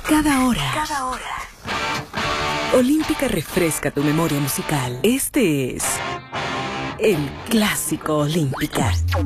Cada hora. Olímpica refresca tu memoria musical. Este es el Clásico Olímpica.